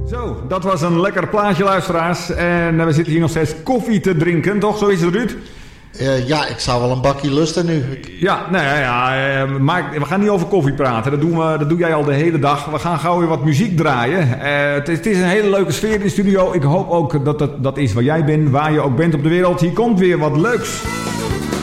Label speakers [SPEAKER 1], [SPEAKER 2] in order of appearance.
[SPEAKER 1] Zo, dat was een lekker plaatje, luisteraars. En we zitten hier nog steeds koffie te drinken, toch? Zo is het, Ruud?
[SPEAKER 2] Ja, ik zou wel een bakje lusten nu.
[SPEAKER 1] Ja, maar we gaan niet over koffie praten. Dat doe jij al de hele dag. We gaan gauw weer wat muziek draaien. Het is een hele leuke sfeer in de studio. Ik hoop ook dat dat is waar jij bent, waar je ook bent op de wereld. Hier komt weer wat leuks.